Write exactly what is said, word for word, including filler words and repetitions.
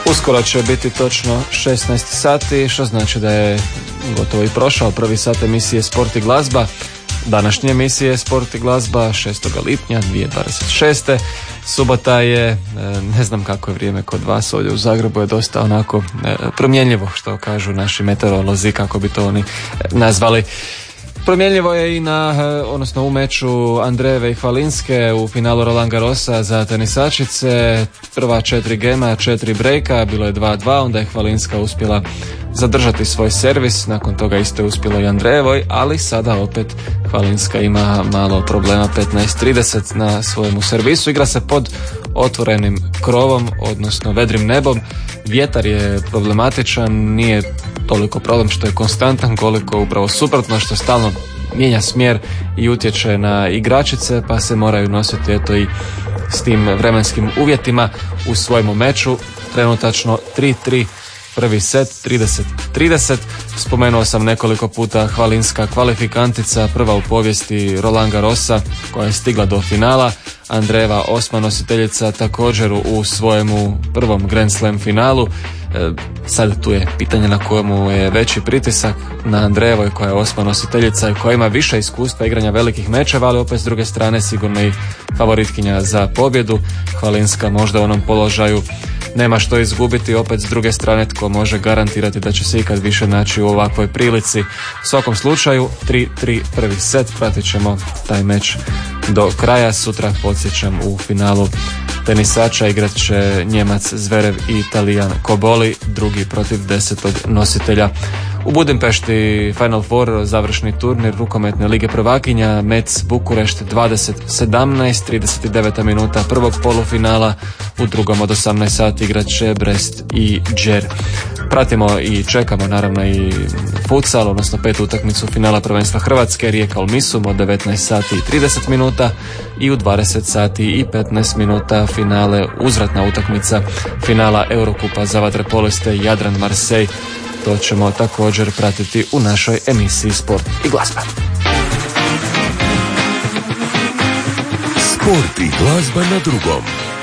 Uskoro će biti točno šesnaest sati, što znači da je gotovo i prošao prvi sat emisije Sport i glazba. Današnje emisije Sport i glazba šestog lipnja dvije tisuće dvadeset šeste. Subota je, ne znam kako je vrijeme kod vas, ovdje u Zagrebu je dosta onako promjenljivo, što kažu naši meteorolozi, kako bi to oni nazvali. Promjenljivo je i na, odnosno u meču Andrejeve i Hvalinske u finalu Roland Garrosa za tenisačice. Prva četiri gema, četiri brejka, bilo je dva dva, onda je Hvalinska uspjela zadržati svoj servis, nakon toga isto je uspjelo i Andrejevoj, ali sada opet Hvalinska ima malo problema, petnaest trideset na svojemu servisu, igra se pod otvorenim krovom, odnosno vedrim nebom. Vjetar je problematičan, nije toliko problem što je konstantan, koliko upravo suprotno što stalno mijenja smjer i utječe na igračice, pa se moraju nositi eto i s tim vremenskim uvjetima u svojemu meču. Trenutačno tri tri prvi set, trideset trideset. Spomenuo sam nekoliko puta Hvalinska kvalifikantica, prva u povijesti Roland Garrosa koja je stigla do finala. Andrejeva osma nositeljica također u svojemu prvom Grand Slam finalu. E, sad tu je pitanje na kojemu je veći pritisak, na Andrejevoj koja je osma nositeljica i koja ima više iskustva igranja velikih mečeva, ali opet s druge strane sigurno i favoritkinja za pobjedu. Hvalinska možda u onom položaju nema što izgubiti, opet s druge strane tko može garantirati da će se ikad više naći u ovakvoj prilici. U svakom slučaju tri tri prvi set, pratit ćemo taj meč do kraja. Sutra podsjećam u finalu tenisača igrat će Njemac Zverev i Italijan Koboli, drugi protiv desetog nositelja. U Budimpešti Final Four, završni turnir rukometne lige prvakinja, Metz Bukurešt dvadeset sedamnaest, trideset deveta minuta prvog polufinala, u drugom od osamnaest sati igrat će Brest i Džer. Pratimo i čekamo naravno i futsal, odnosno petu utakmicu finala prvenstva Hrvatske, Rijeka Ulmisum od devetnaest sati i trideset minuta i u dvadeset sati i petnaest minuta finale, uzvratna utakmica finala Eurokupa za vaterpoliste Jadran Marsej. To ćemo također pratiti u našoj emisiji Sport i glazba. Sport i glazba na drugom.